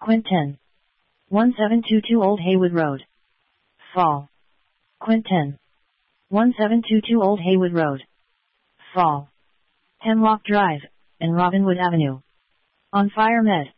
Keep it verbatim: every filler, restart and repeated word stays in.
Quint ten. seventeen twenty-two Old Haywood Road. Fall. Quint ten. seventeen twenty-two Old Haywood Road. Fall. Hemlock Drive, and Robinwood Avenue. On Fire Med.